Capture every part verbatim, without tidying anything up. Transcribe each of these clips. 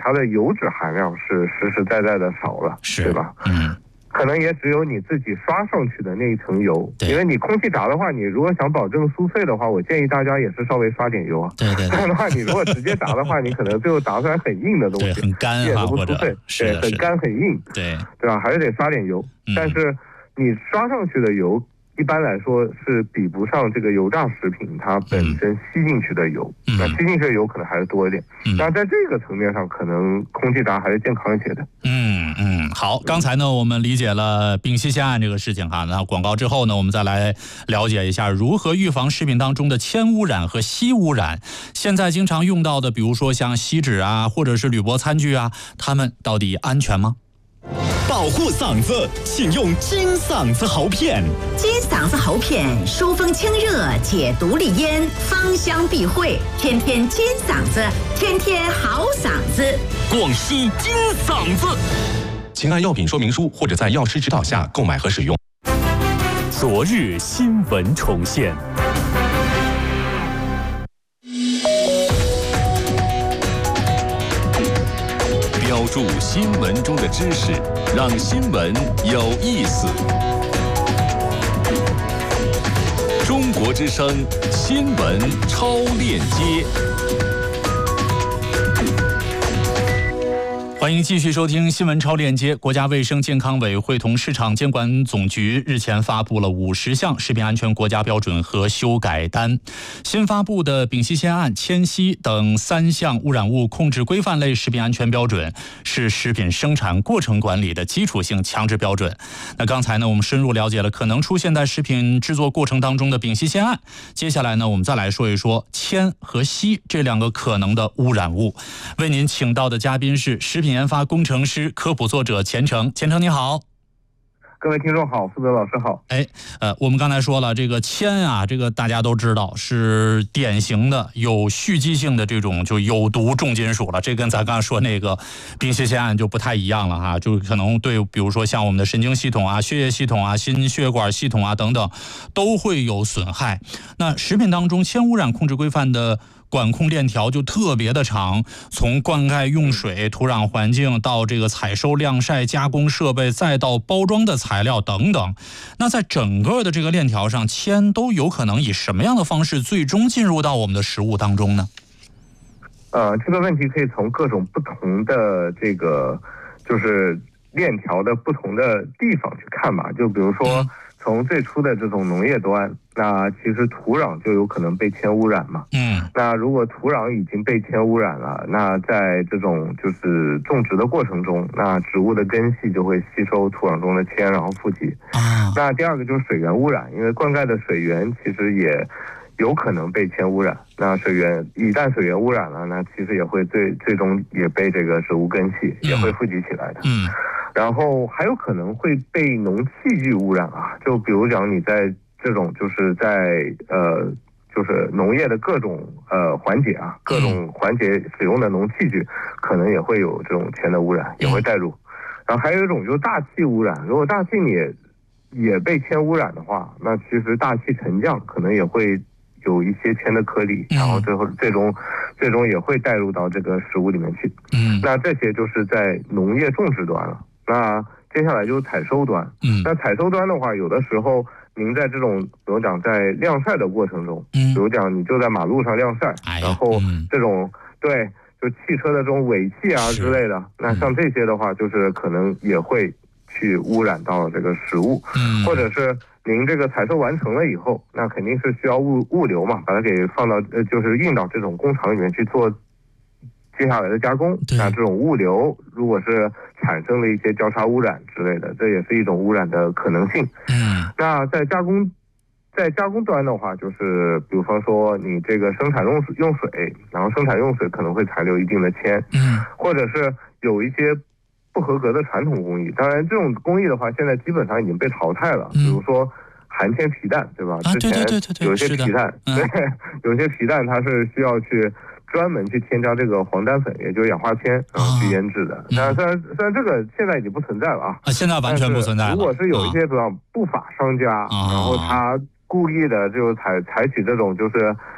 它的油脂含量是实实在在的少了，对吧？ 嗯。 可能也只有你自己刷上去的那一层油，因为你空气炸的话，你如果想保证酥脆的话，我建议大家也是稍微刷点油啊。 对对对。 这样的话，你如果直接炸的话，你可能最后炸出来很硬的东西， 对，很干也不酥脆，对，很干很硬， 对， 对吧？还是得刷点油。嗯、但是你刷上去的油，一般来说是比不上这个油炸食品它本身吸进去的油，嗯、那吸进去的油可能还是多一点。嗯、那在这个层面上，可能空气炸还是健康一些的。 嗯嗯，好，刚才呢我们理解了丙烯酰胺这个事情哈，那广告之后呢，我们再来了解一下如何预防食品当中的铅污染和锡污染。现在经常用到的，比如说像锡纸啊，或者是铝箔餐具啊，它们到底安全吗？ 保护嗓子，请用金嗓子喉片。 金嗓子喉片疏风清热，解毒利咽，芳香避秽，天天金嗓子，天天好嗓子。 广西金嗓子，请按药品说明书或者在药师指导下购买和使用。昨日新闻重现。标注新闻中的知识，让新闻有意思。中国之声新闻超链接。 欢迎继续收听新闻超链接。国家卫生健康委会同市场监管总局日前发布了五十项食品安全国家标准和修改单。新发布的丙烯酰胺、铅锡等三项污染物控制规范类食品安全标准是食品生产过程管理的基础性强制标准。那刚才呢，我们深入了解了可能出现在食品制作过程当中的丙烯酰胺。接下来呢，我们再来说一说铅和锡这两个可能的污染物。为您请到的嘉宾是食品研发工程师、科普作者钱程。钱程你好。 各位听众好，负责老师好。 哎，呃，我们刚才说了，这个铅啊，这个大家都知道是典型的有蓄积性的这种就有毒重金属了。这跟咱刚才说那个丙烯酰胺就不太一样了哈，就可能对，比如说像我们的神经系统啊、血液系统啊、心血管系统啊等等，都会有损害。那食品当中铅污染控制规范的管控链条就特别的长，从灌溉用水、土壤环境到这个采收、晾晒、加工设备，再到包装的材料等等。那在整个的这个链条上，铅都有可能以什么样的方式最终进入到我们的食物当中呢？ 呃，这个问题可以从各种不同的这个就是链条的不同的地方去看吧。就比如说，嗯从最初的这种农业端，那其实土壤就有可能被铅污染嘛。嗯。那如果土壤已经被铅污染了，那在这种就是种植的过程中，那植物的根系就会吸收土壤中的铅，然后富集。啊。那第二个就是水源污染，因为灌溉的水源其实也有可能被铅污染。那水源一旦水源污染了，那其实也会最最终也被这个植物根系也会富集起来的。嗯。然后还有可能会被农器具污染啊，就比如讲你在这种就是在呃就是农业的各种呃环节啊，各种环节使用的农器具，可能也会有这种铅的污染，也会带入。然后还有一种就是大气污染，如果大气也也被铅污染的话，那其实大气沉降可能也会有一些铅的颗粒，然后最后最终最终也会带入到这个食物里面去。嗯，那这些就是在农业种植端了。那接下来就是采收端，嗯，那采收端的话，有的时候您在这种，比如讲在晾晒的过程中，嗯，比如讲你就在马路上晾晒，哎、然后这种、嗯、对，就汽车的这种尾气啊之类的，那像这些的话，就是可能也会去污染到这个食物，嗯，或者是您这个采收完成了以后，那肯定是需要物物流嘛，把它给放到呃，就是运到这种工厂里面去做接下来的加工。那这种物流如果是产生了一些交叉污染之类的，这也是一种污染的可能性。嗯，那在加工在加工端的话，就是比方说你这个生产用用水，然后生产用水可能会残留一定的铅，嗯，或者是有一些不合格的传统工艺。当然这种工艺的话，现在基本上已经被淘汰了，嗯、比如说含铅皮蛋，对吧？ 啊， 之前有些皮蛋， 嗯、 对，有些皮蛋它是需要去专门去添加这个黄单粉，也就是氧化铅，然后去腌制的。那、嗯、虽然虽然这个现在已经不存在了啊， 啊，现在完全不存在了。 如果是有一些比较不法商家，啊、然后他故意的就采采取这种就是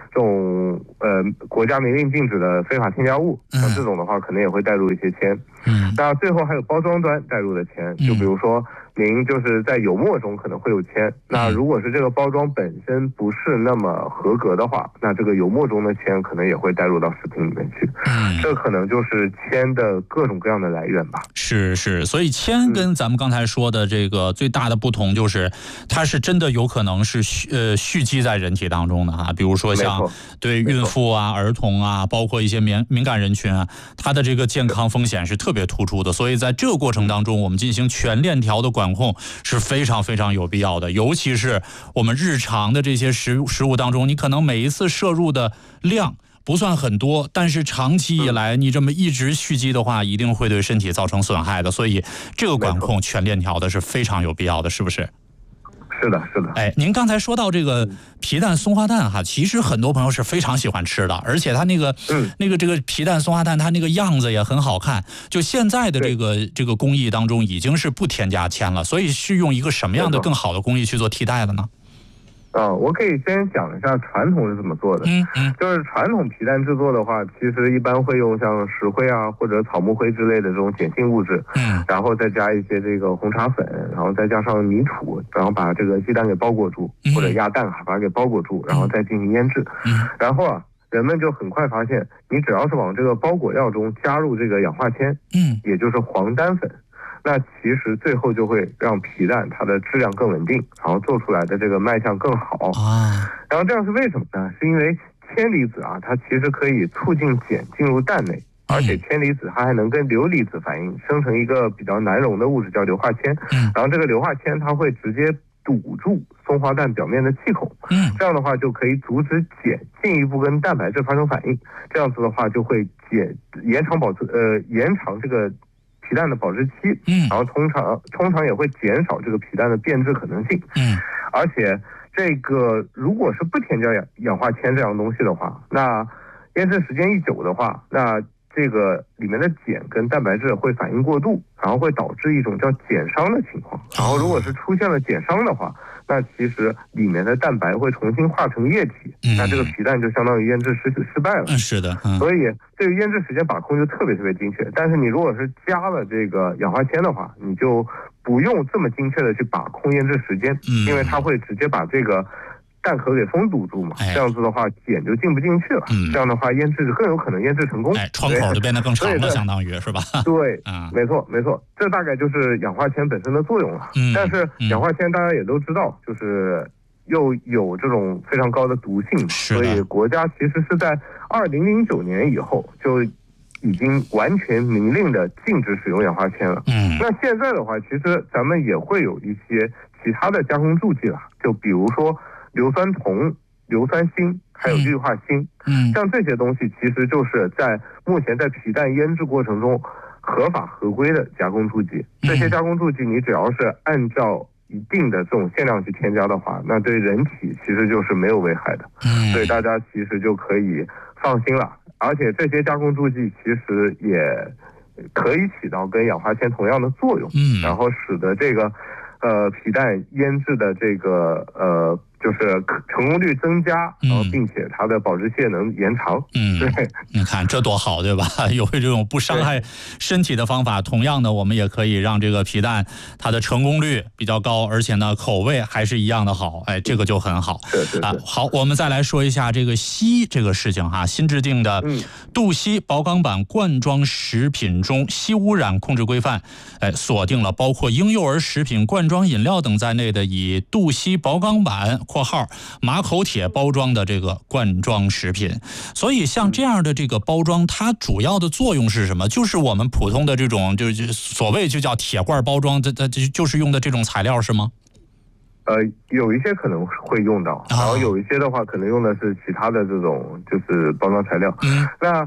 这种呃国家明令禁止的非法添加物，像这种的话可能也会带入一些铅。 嗯， 那最后还有包装端带入的铅，就比如说您就是在油墨中可能会有铅，那如果是这个包装本身不是那么合格的话，那这个油墨中的铅可能也会带入到食品里面去。 嗯， 这可能就是铅的各种各样的来源吧。 是是，所以铅跟咱们刚才说的这个最大的不同就是，它是真的有可能是蓄呃蓄积在人体当中的哈，比如说像对孕妇啊、儿童啊，包括一些敏敏感人群啊，它的这个健康风险是特别突出的。所以在这个过程当中，我们进行全链条的管控是非常非常有必要的。尤其是我们日常的这些食食物当中，你可能每一次摄入的量不算很多，但是长期以来你这么一直蓄积的话，一定会对身体造成损害的。所以这个管控全链条的是非常有必要的，是不是？ 是的，是的。 哎，您刚才说到这个皮蛋松花蛋哈，其实很多朋友是非常喜欢吃的，而且它那个、嗯、那个这个皮蛋松花蛋，它那个样子也很好看。就现在的这个这个工艺当中，已经是不添加铅了，所以是用一个什么样的更好的工艺去做替代的呢？ 啊、呃，我可以先讲一下传统是怎么做的。 嗯嗯， 就是传统皮蛋制作的话，其实一般会用像石灰啊或者草木灰之类的这种碱性物质， 嗯， 然后再加一些这个红茶粉，然后再加上泥土，然后把这个鸡蛋给包裹住， 嗯、 或者鸭蛋把它给包裹住，然后再进行腌制。 嗯， 然后啊，人们就很快发现，你只要是往这个包裹料中加入这个氧化铅， 嗯， 也就是黄丹粉。那其实最后就会让皮蛋它的质量更稳定，然后做出来的这个卖相更好啊。 然后这样是为什么呢？是因为铅离子啊，它其实可以促进碱进入蛋内，而且铅离子它还能跟硫离子反应，生成一个比较难溶的物质叫硫化铅。然后这个硫化铅它会直接堵住松花蛋表面的气孔， 嗯， 这样的话就可以阻止碱进一步跟蛋白质发生反应，这样子的话就会减延长保质呃延长这个皮蛋的保质期， 嗯， 然后通常通常也会减少这个皮蛋的变质可能性， 嗯， 而且这个如果是不添加氧氧化铅这样东西的话，那腌制时间一久的话，那这个里面的碱跟蛋白质会反应过度，然后会导致一种叫碱伤的情况。然后如果是出现了碱伤的话，那其实里面的蛋白会重新化成液体， 嗯、 那这个皮蛋就相当于腌制失失败了。 嗯，是的。嗯、 所以对于腌制时间把控就特别特别精确。但是你如果是加了这个氧化铅的话，你就不用这么精确的去把控腌制时间， 嗯、 因为它会直接把这个蛋壳给封堵住嘛， 哎、 这样子的话碱就进不进去了， 嗯、 这样的话腌制更有可能腌制成功， 哎，窗口就变得更长了，相当于是吧？ 对， 嗯， 没错没错，这大概就是氧化铅本身的作用了。 嗯， 但是氧化铅大家也都知道，就是又有这种非常高的毒性，所以国家其实是在二零零九年以后就已经完全明令的禁止使用氧化铅了。 嗯， 那现在的话，其实咱们也会有一些其他的加工助剂了，就比如说硫酸铜、硫酸锌，还有氯化锌。 嗯， 像这些东西，其实就是在目前在皮蛋腌制过程中合法合规的加工助剂。这些加工助剂，你只要是按照一定的这种限量去添加的话，那对人体其实就是没有危害的。 嗯， 所以大家其实就可以放心了。而且这些加工助剂其实也可以起到跟氧化铅同样的作用， 嗯， 然后使得这个呃皮蛋腌制的这个呃就是成功率增加，然后并且它的保质期也能延长。 嗯， 对， 你看这多好，对吧？有这种不伤害身体的方法，同样的，我们也可以让这个皮蛋它的成功率比较高，而且呢口味还是一样的好，哎，这个就很好。 是是是啊，好，我们再来说一下这个硒这个事情哈，新制定的杜西保钢板罐装食品中硒污染控制规范，哎，锁定了包括婴幼儿食品、罐装饮料等在内的以杜西保钢板（括号马口铁）包装的这个罐装食品。所以像这样的这个包装，它主要的作用是什么？就是我们普通的这种就是所谓就叫铁罐包装，这这就是用的这种材料是吗？ 呃，有一些可能会用到，然后有一些的话可能用的是其他的这种就是包装材料。 嗯， 那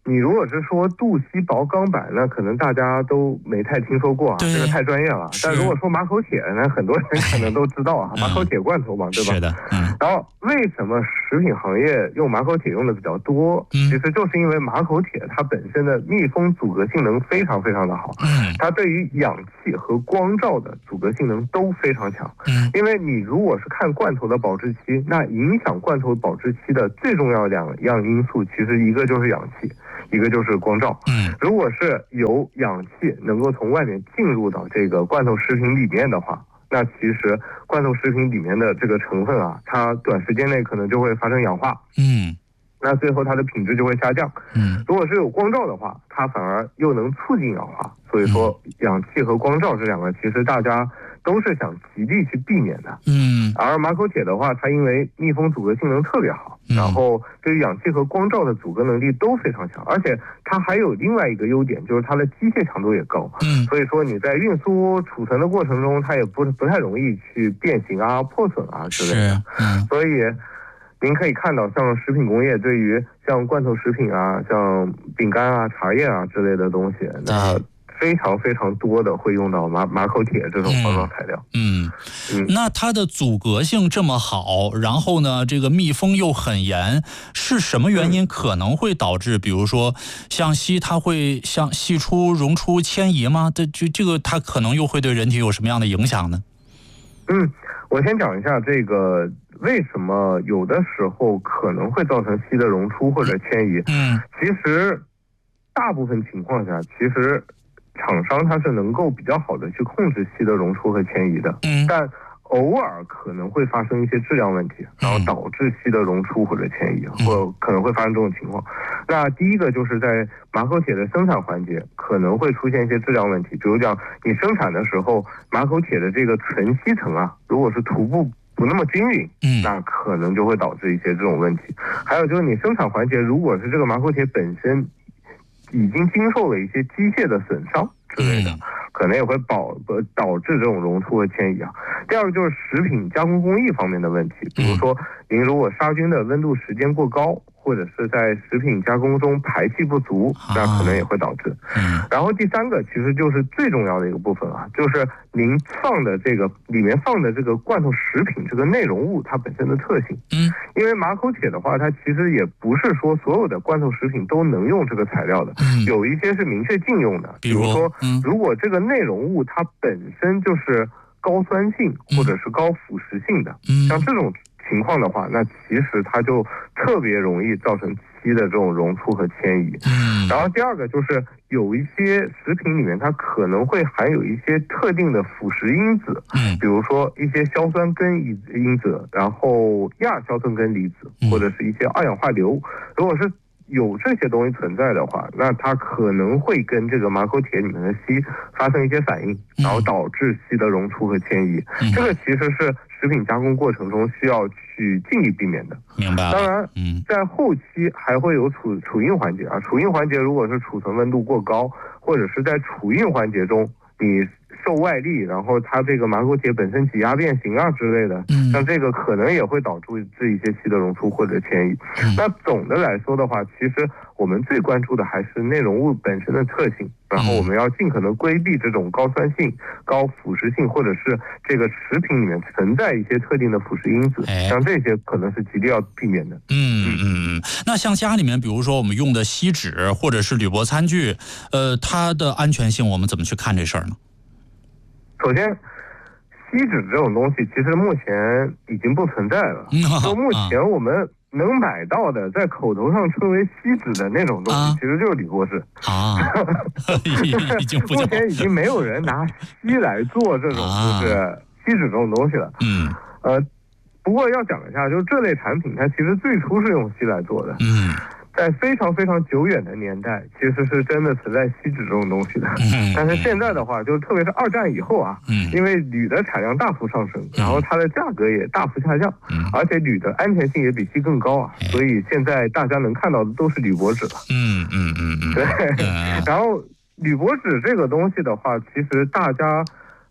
你如果是说肚吸薄钢板，那可能大家都没太听说过啊，这个太专业了。但如果说马口铁，那很多人可能都知道啊，马口铁罐头嘛，对吧？ 是的，嗯。 然后为什么食品行业用马口铁用的比较多？ 嗯， 其实就是因为马口铁它本身的密封阻隔性能非常非常的好， 嗯， 它对于氧气和光照的阻隔性能都非常强。 嗯， 因为你如果是看罐头的保质期，那影响罐头保质期的最重要两样因素，其实一个就是氧气，一个就是光照。 嗯， 如果是有氧气能够从外面进入到这个罐头食品里面的话，那其实罐头食品里面的这个成分啊，它短时间内可能就会发生氧化。 嗯， 那最后它的品质就会下降。 嗯， 如果是有光照的话，它反而又能促进氧化。所以说，氧气和光照这两个，其实大家都是想极力去避免的。 嗯， 而马口铁的话，它因为密封阻隔性能特别好，然后对于氧气和光照的阻隔能力都非常强，而且它还有另外一个优点，就是它的机械强度也高。 嗯， 所以说你在运输储存的过程中，它也不不太容易去变形啊、破损啊之类的。 是，嗯， 所以您可以看到，像食品工业对于像罐头食品啊、像饼干啊、茶叶啊之类的东西，那非常非常多的会用到马马口铁这种包装材料。 嗯，嗯，那它的阻隔性这么好，然后呢，这个密封又很严，是什么原因可能会导致，比如说像硒它会像析出溶出迁移吗？这这这个它可能又会对人体有什么样的影响呢？ 嗯，我先讲一下这个为什么有的时候可能会造成硒的溶出或者迁移。 嗯， 其实大部分情况下，其实厂商它是能够比较好的去控制硒的溶出和迁移的。 嗯， 但偶尔可能会发生一些质量问题，然后导致硒的溶出或者迁移， 嗯、 或可能会发生这种情况。那第一个就是在马口铁的生产环节可能会出现一些质量问题，比如讲你生产的时候，马口铁的这个纯硒层啊，如果是涂布不那么均匀， 嗯， 那可能就会导致一些这种问题。还有就是你生产环节如果是这个马口铁本身已经经受了一些机械的损伤之类的，可能也会导导致这种溶出和迁移啊。第二个就是食品加工工艺方面的问题，比如说您如果杀菌的温度时间过高，或者是在食品加工中排气不足，那可能也会导致。然后第三个其实就是最重要的一个部分啊，就是您放的这个里面放的这个罐头食品这个内容物它本身的特性。 嗯， 因为马口铁的话，它其实也不是说所有的罐头食品都能用这个材料的， 嗯， 有一些是明确禁用的。 比如说， 嗯， 如果这个内容物它本身就是高酸性或者是高腐蚀性的， 嗯， 像这种情况的话，那其实它就特别容易造成硒的这种溶出和迁移。 嗯， 然后第二个就是有一些食品里面它可能会含有一些特定的腐蚀因子， 嗯， 比如说一些硝酸根因子，然后亚硝酸根离子，或者是一些二氧化硫。如果是有这些东西存在的话，那它可能会跟这个马口铁里面的硒发生一些反应，然后导致硒的溶出和迁移。 嗯， 这个其实是食品加工过程中需要去尽力避免的。 明白了。 当然， 嗯， 在后期还会有储储运环节啊，储运环节如果是储存温度过高，或者是在储运环节中你受外力，然后它这个马口铁本身挤压变形啊之类的， 嗯， 像这个可能也会导致这一些硒的溶出或者迁移。 嗯， 那总的来说的话，其实我们最关注的还是内容物本身的特性，然后我们要尽可能规避这种高酸性、高腐蚀性，或者是这个食品里面存在一些特定的腐蚀因子， 哎， 像这些可能是极力要避免的。 嗯嗯嗯。那像家里面，比如说我们用的锡纸或者是铝箔餐具，呃，它的安全性我们怎么去看这事儿呢？ 首先，锡纸这种东西其实目前已经不存在了。 嗯， 就目前我们能买到的，在口头上称为锡纸的那种东西， 啊， 其实就是铝箔纸啊。已经不目前已经没有人拿锡来做这种就是锡纸这种东西了。 嗯， 呃，不过要讲一下，就是这类产品它其实最初是用锡来做的。 嗯。 在非常非常久远的年代，其实是真的存在锡纸这种东西的。 嗯， 但是现在的话，就特别是二战以后啊， 嗯， 因为铝的产量大幅上升，然后它的价格也大幅下降， 嗯， 而且铝的安全性也比锡更高啊，所以现在大家能看到的都是铝箔纸了。 嗯嗯嗯嗯， 对。然后铝箔纸这个东西的话，其实大家。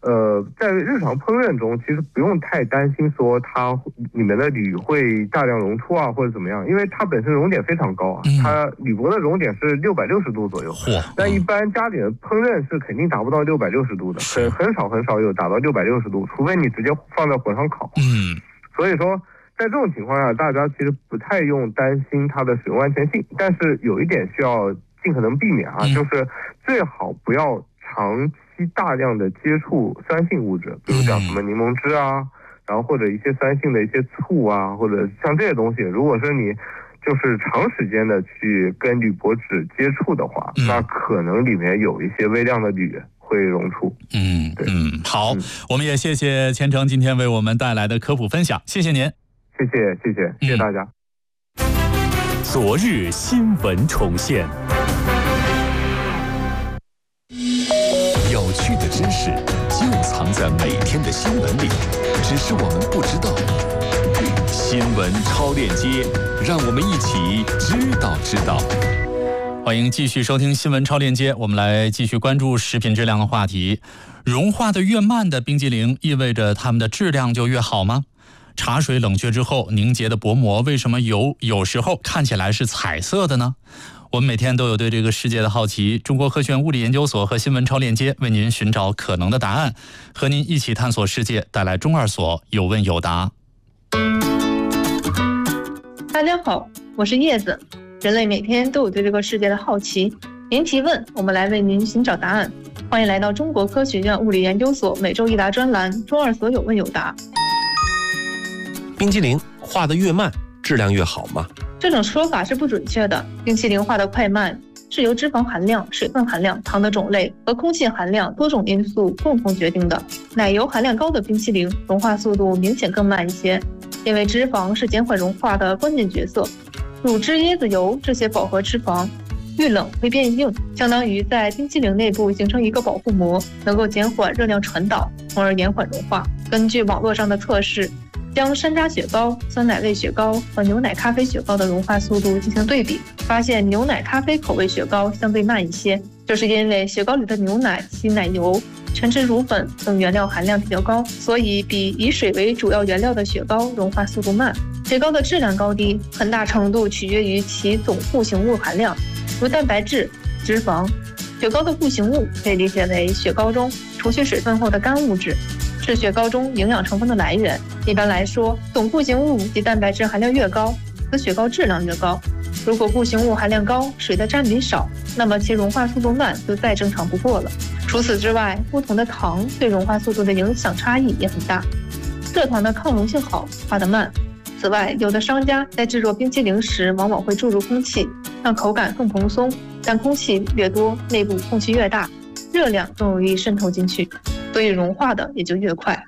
呃，在日常烹饪中，其实不用太担心说它里面的铝会大量溶出啊，或者怎么样，因为它本身熔点非常高啊，嗯、它铝箔的熔点是六百六十度左右。嚯！但一般家里的烹饪是肯定达不到六百六十度的，很很少很少有达到六百六十度，除非你直接放在火上烤。 嗯， 所以说在这种情况下，大家其实不太用担心它的使用安全性，但是有一点需要尽可能避免啊，嗯、就是最好不要长期大量的接触酸性物质，比如讲什么柠檬汁啊，嗯、然后或者一些酸性的一些醋啊，或者像这些东西，如果说你就是长时间的去跟铝箔纸接触的话，嗯、那可能里面有一些微量的铝会溶出。 嗯嗯，好，嗯、我们也谢谢钱程今天为我们带来的科普分享，谢谢您。 谢谢谢谢谢谢大家。 嗯、昨日新闻重现，有趣的知识就藏在每天的新闻里，只是我们不知道。新闻超链接，让我们一起知道知道。 欢迎继续收听新闻超链接，我们来继续关注食品质量的话题。融化的越慢的冰激凌，意味着它们的质量就越好吗？茶水冷却之后凝结的薄膜，为什么有有时候看起来是彩色的呢？我们每天都有对这个世界的好奇，中国科学院物理研究所和新闻超链接为您寻找可能的答案，和您一起探索世界，带来中二所有问有答。 大家好，我是叶子。人类每天都有对这个世界的好奇，您提问，我们来为您寻找答案。欢迎来到中国科学院物理研究所每周一答专栏中二所有问有答。 冰激凌化得越慢，质量越好吗？ 这种说法是不准确的。冰淇淋化得快慢是由脂肪含量、水分含量、糖的种类和空气含量多种因素共同决定的。奶油含量高的冰淇淋融化速度明显更慢一些，因为脂肪是减缓融化的关键角色。乳脂、椰子油这些饱和脂肪遇冷会变硬，相当于在冰淇淋内部形成一个保护膜，能够减缓热量传导，从而延缓融化。根据网络上的测试，将山楂雪糕、酸奶味雪糕和牛奶咖啡雪糕的融化速度进行对比，发现牛奶咖啡口味雪糕相对慢一些，这是因为雪糕里的牛奶、其奶油、全脂乳粉等原料含量比较高，所以比以水为主要原料的雪糕融化速度慢。雪糕的质量高低很大程度取决于其总固形物含量，如蛋白质、脂肪。雪糕的固形物可以理解为雪糕中除去水分后的干物质，是雪糕中营养成分的来源。一般来说，总固形物及蛋白质含量越高，此雪糕质量越高。如果固形物含量高，水的占比少，那么其融化速度慢就再正常不过了。除此之外，不同的糖对融化速度的影响差异也很大。蔗糖的抗溶性好，化得慢。此外，有的商家在制作冰淇淋时往往会注入空气，让口感更蓬松，但空气越多，内部空气越大，热量更容易渗透进去，所以融化的也就越快。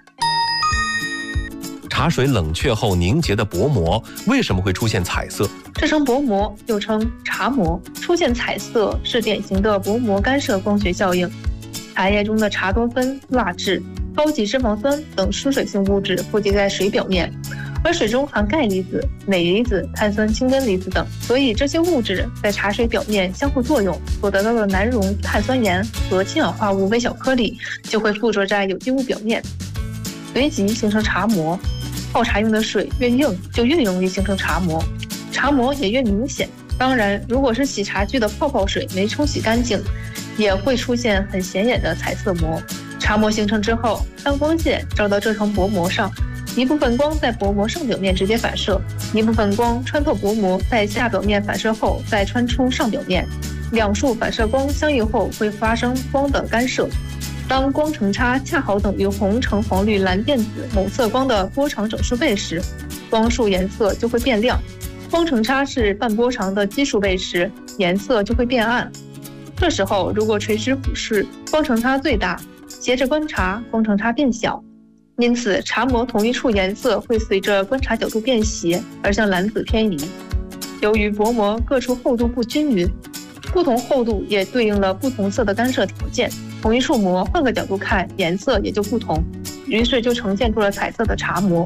茶水冷却后凝结的薄膜为什么会出现彩色？ 这层薄膜又称茶膜，出现彩色是典型的薄膜干涉光学效应。茶叶中的茶多酚、蜡质、高级脂肪酸等疏水性物质附着在水表面，而水中含钙离子、镁离子、碳酸氢根离子等，所以这些物质在茶水表面相互作用，所得到的难溶碳酸盐和氢氧化物微小颗粒就会附着在有机物表面，随即形成茶膜。泡茶用的水越硬，就越容易形成茶膜，茶膜也越明显。当然，如果是洗茶具的泡泡水没冲洗干净，也会出现很显眼的彩色膜。茶膜形成之后，当光线照到这层薄膜上，一部分光在薄膜上表面直接反射，一部分光穿透薄膜，在下表面反射后再穿出上表面，两束反射光相遇后会发生光的干涉。当光程差恰好等于红橙黄绿蓝靛紫某色光的波长整数倍时，光束颜色就会变亮；光程差是半波长的奇数倍时，颜色就会变暗。这时候如果垂直俯视，光程差最大；斜着观察，光程差变小。因此，茶膜同一处颜色会随着观察角度变斜而向蓝紫偏移。由于薄膜各处厚度不均匀，不同厚度也对应了不同色的干涉条件，同一处膜换个角度看，颜色也就不同，于是就呈现出了彩色的茶膜。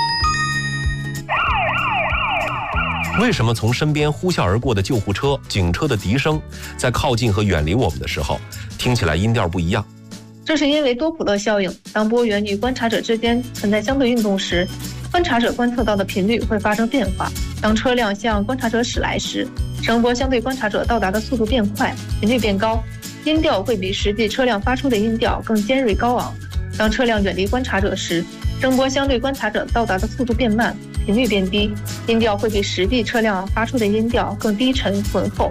为什么从身边呼啸而过的救护车、警车的笛声，在靠近和远离我们的时候，听起来音调不一样？ 这是因为多普勒效应，当波源与观察者之间存在相对运动时，观察者观测到的频率会发生变化。当车辆向观察者驶来时，声波相对观察者到达的速度变快，频率变高，音调会比实际车辆发出的音调更尖锐高昂。当车辆远离观察者时，声波相对观察者到达的速度变慢，频率变低，音调会比实际车辆发出的音调更低沉浑厚。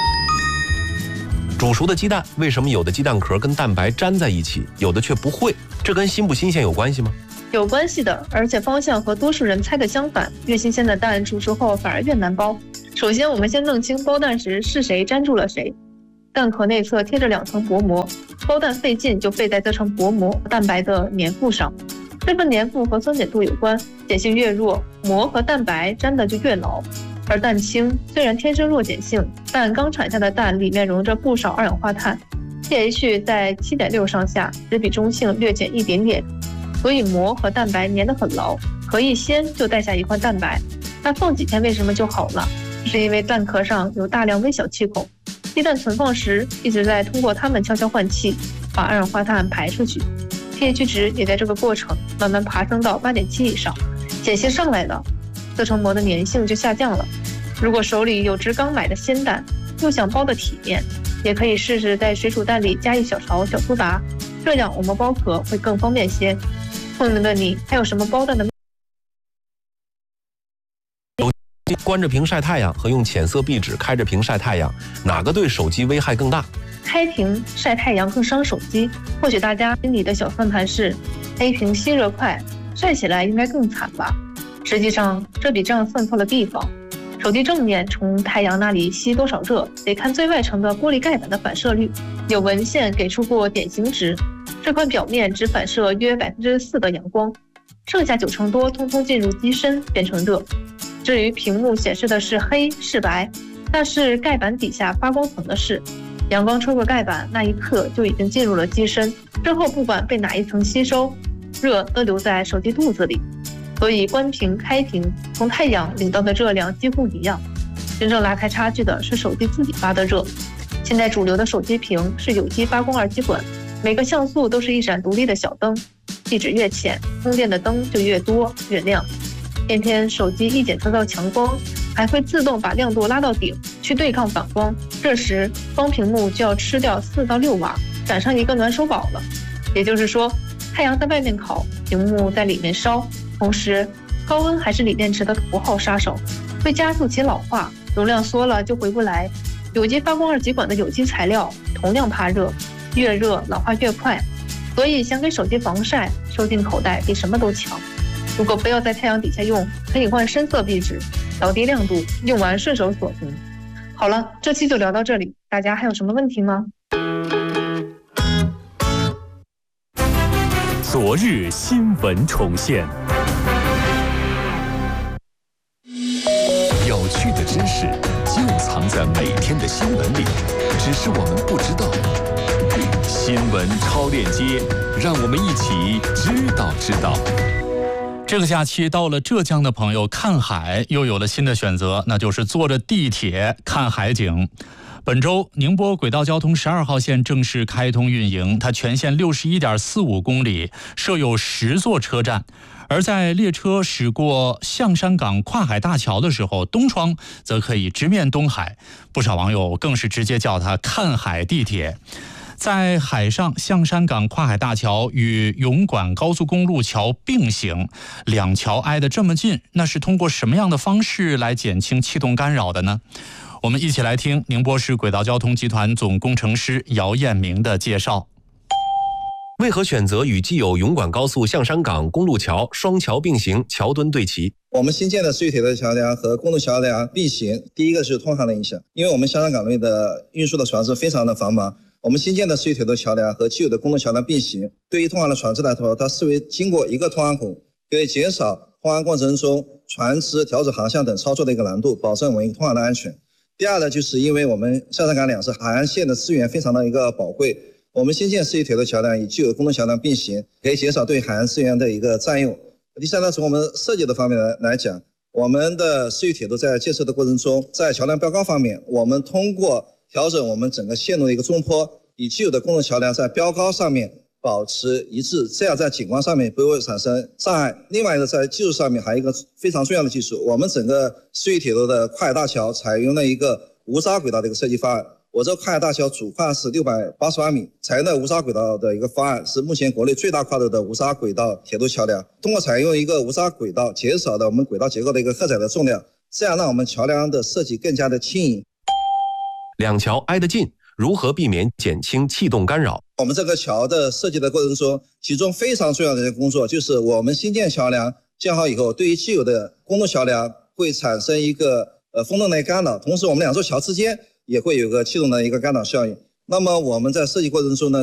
煮熟的鸡蛋为什么有的鸡蛋壳跟蛋白粘在一起，有的却不会？这跟新不新鲜有关系吗？ 有关系的，而且方向和多数人猜的相反。越新鲜的蛋煮熟后反而越难剥。首先，我们先弄清剥蛋时是谁粘住了谁。蛋壳内侧贴着两层薄膜，剥蛋费劲就费在这层薄膜蛋白的粘附上。这份粘附和酸碱度有关，碱性越弱，膜和蛋白粘的就越牢。而蛋清虽然天生弱碱性，但刚产下的蛋里面容着不少二氧化碳 pH 在 七点六 上下，只比中性略减一点点，所以膜和蛋白粘得很牢，可以先就带下一块蛋白。那放几天为什么就好了？是因为蛋壳上有大量微小气孔，鸡蛋存放时一直在通过它们悄悄换气，把二氧化碳排出去， pH 值也在这个过程慢慢爬升到 八点七 以上，碱性上来了，这层膜的粘性就下降了。如果手里有只刚买的鲜蛋，又想剥得体面，也可以试试在水煮蛋里加一小勺小苏打，这样我们剥壳会更方便些。聪明的你还有什么剥蛋的？ 关着屏晒太阳和用浅色壁纸开着屏晒太阳，哪个对手机危害更大？ 开屏晒太阳更伤手机。或许大家心里的小算盘是 A 屏吸热快，晒起来应该更惨吧？实际上这笔账算错了地方。手机正面从太阳那里吸多少热，得看最外层的玻璃盖板的反射率。有文献给出过典型值，这块表面只反射约 百分之四 的阳光，剩下九成多通通进入机身变成热。至于屏幕显示的是黑是白，那是盖板底下发光层的事。阳光穿过盖板那一刻就已经进入了机身，之后不管被哪一层吸收，热都留在手机肚子里。所以关屏开屏从太阳领到的热量几乎一样，真正拉开差距的是手机自己发的热。现在主流的手机屏是有机发光二极管，每个像素都是一盏独立的小灯，壁纸越浅，通电的灯就越多越亮。偏偏手机一检测到强光，还会自动把亮度拉到顶去对抗反光，这时光屏幕就要吃掉四到六瓦，赶上一个暖手宝了。也就是说，太阳在外面烤，屏幕在里面烧，同时高温还是锂电池的头号杀手，会加速其老化，容量缩了就回不来。有机发光二极管的有机材料同样怕热，越热老化越快，所以想给手机防晒，收进口袋比什么都强。如果非要在太阳底下用，可以换深色壁纸，调低亮度，用完顺手锁屏。好了，这期就聊到这里，大家还有什么问题吗？ 昨日新闻重现，有趣的知识就藏在每天的新闻里，只是我们不知道。新闻超链接，让我们一起知道知道。 这个假期到了浙江的朋友看海又有了新的选择，那就是坐着地铁看海景。本周宁波轨道交通十二号线正式开通运营，它全线 六十一点四五公里，设有十座车站。而在列车驶过象山港跨海大桥的时候，东窗则可以直面东海，不少网友更是直接叫它看海地铁。在海上，象山港跨海大桥与永管高速公路桥并行，两桥挨得这么近，那是通过什么样的方式来减轻气动干扰的呢？我们一起来听宁波市轨道交通集团总工程师姚彦明的介绍。 为何选择与既有永管高速象山港公路桥双桥并行，桥墩对齐？ 我们新建的市域铁路桥梁和公路桥梁并行，第一个是通航的影响，因为我们象山港内的运输的船只非常的繁忙，我们新建的市域铁路桥梁和既有的公路桥梁并行，对于通航的船只来说，它视为经过一个通航口，可以减少通航过程中船只调整航向等操作的一个难度，保证我们通航的安全。第二呢，就是因为我们象山港两侧海岸线的资源非常的一个宝贵，我们新建市域铁路桥梁与既有的公路桥梁并行，可以减少对海岸资源的一个占用。第三呢，从我们设计的方面来来讲，我们的市域铁路在建设的过程中，在桥梁标高方面，我们通过调整我们整个线路的一个中坡，以既有的公路桥梁在标高上面保持一致，这样在景观上面不会产生障碍。另外一个在技术上面还有一个非常重要的技术，我们整个市域铁路的跨海大桥采用了一个无渣轨道的一个设计方案。我这跨海大桥主跨是六百八十八米，采用的无渣轨道的一个方案是目前国内最大跨度的无渣轨道铁路桥梁。通过采用一个无渣轨道，减少了我们轨道结构的一个荷载的重量，这样让我们桥梁的设计更加的轻盈。 两桥挨得近，如何避免减轻气动干扰？ 我们这个桥的设计的过程中，其中非常重要的一个工作就是我们新建桥梁建好以后，对于既有的公路桥梁会产生一个呃风动的干扰，同时我们两座桥之间也会有个气动的一个干扰效应。那么我们在设计过程中呢，